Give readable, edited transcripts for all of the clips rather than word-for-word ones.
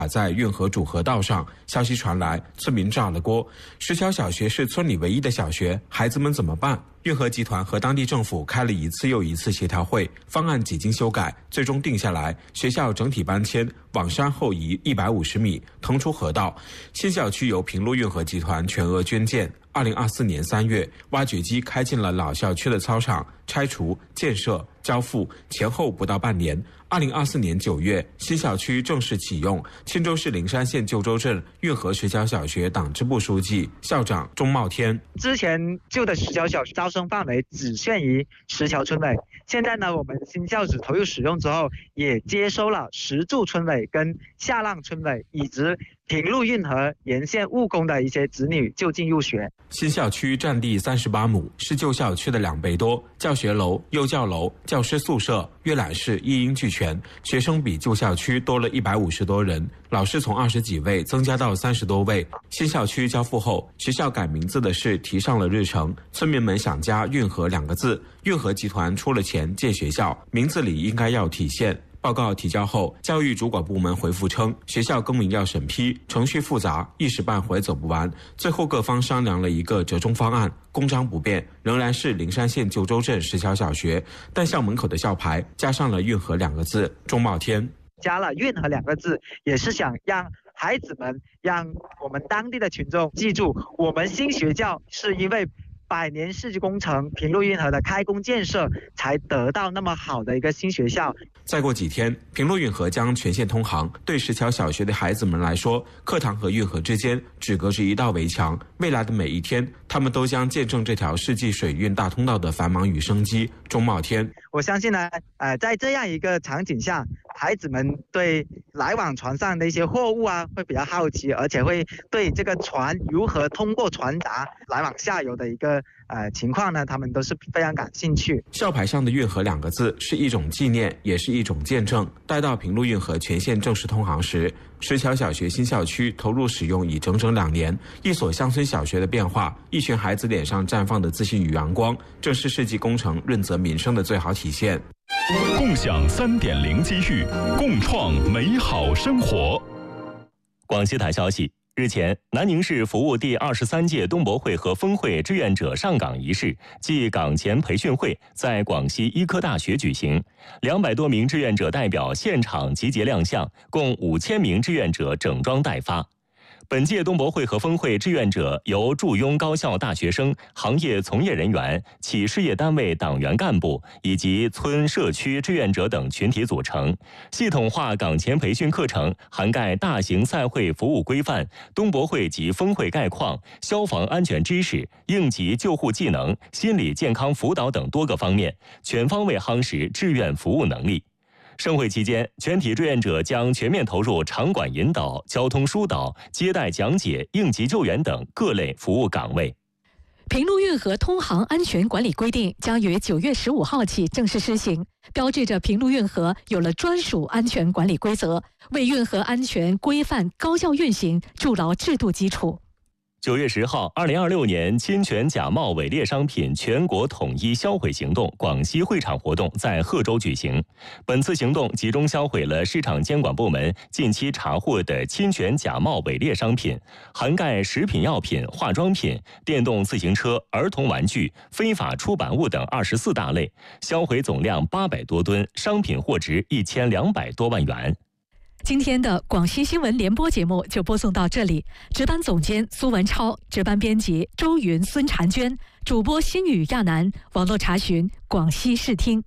卡在运河主河道上，消息传来，村民炸了锅。石桥小学是村里唯一的小学，孩子们怎么办？运河集团和当地政府开了一次又一次协调会，方案几经修改，最终定下来，学校整体搬迁，往山后移150米，腾出河道。新校区由平陆运河集团全额捐建。2024年3月，挖掘机开进了老校区的操场，拆除、建设、交付前后不到半年。2024年9月，新校区正式启用。钦州市灵山县旧州镇运河石桥小学党支部书记、校长钟茂天： 之前旧的石桥小学招生范围只限于石桥村委，现在呢，我们新校址投入使用之后，也接收了石柱村委跟下浪村委以及平陆运河沿线务工的一些子女就近入学。 新校区占地38亩，是旧校区的2倍多，教学楼、幼教楼、教师宿舍、阅览室一应俱全，学生比旧校区多了150多人，老师从20几位增加到30多位。新校区交付后，学校改名字的事提上了日程，村民们想加运河2个字，运河集团出了钱建学校，名字里应该要体现。报告提交后，教育主管部门回复称，学校更名要审批，程序复杂，一时半会走不完。最后各方商量了一个折中方案，公章不变，仍然是灵山县旧州镇石桥小学，但校门口的校牌加上了运河2个字。钟茂天： 加了运河2个字，也是想让孩子们，让我们当地的群众记住，我们新学校是因为100年世纪工程平陆运河的开工建设才得到那么好的一个新学校。 再过几天，平陆运河将全线通航，对石桥小学的孩子们来说，课堂和运河之间只隔着一道围墙，未来的每一天，他们都将见证这条世纪水运大通道的繁忙与生机。钟茂天： 我相信呢，在这样一个场景下，孩子们对来往船上的一些货物啊会比较好奇，而且会对这个船如何通过船闸来往下游的一个情况呢，他们都是非常感兴趣。 校牌上的运河2个字是一种纪念，也是一种见证。待到平陆运河全线正式通航时，石桥小学新校区投入使用已整整2年，一所乡村小学的变化，一群孩子脸上绽放的自信与阳光，正是世纪工程润泽民生的最好体现。 共享3.0机遇，共创美好生活。 广西台消息，日前，南宁市服务第23届东博会和峰会志愿者上岗仪式暨岗前培训会在广西医科大学举行，200多名志愿者代表现场集结亮相，共5000名志愿者整装待发。本届东博会和峰会志愿者由驻庸高校大学生、行业从业人员、企事业单位党员干部以及村社区志愿者等群体组成。系统化岗前培训课程涵盖大型赛会服务规范、东博会及峰会概况、消防安全知识、应急救护技能、心理健康辅导等多个方面，全方位夯实志愿服务能力。盛会期间，全体志愿者将全面投入场馆引导、交通疏导、接待讲解、应急救援等各类服务岗位。 平陆运河通航安全管理规定将于9月15号起正式施行，标志着平陆运河有了专属安全管理规则，为运河安全规范高效运行筑牢制度基础。 9月10号，2026年侵权假冒伪劣商品全国统一销毁行动广西会场活动在贺州举行。本次行动集中销毁了市场监管部门近期查获的侵权假冒伪劣商品，涵盖食品药品、化妆品、电动自行车、儿童玩具、非法出版物等24大类，销毁总量800多吨，商品货值1200多万元。 今天的广西新闻联播节目就播送到这里，值班总监苏文超，值班编辑周云、孙婵娟，主播新宇、亚楠，网络查询广西视听。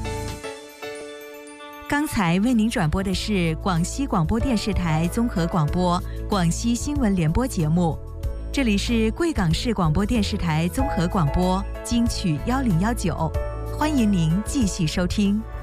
刚才为您转播的是广西广播电视台综合广播广西新闻联播节目，这里是贵港市广播电视台综合广播金曲1019，欢迎您继续收听。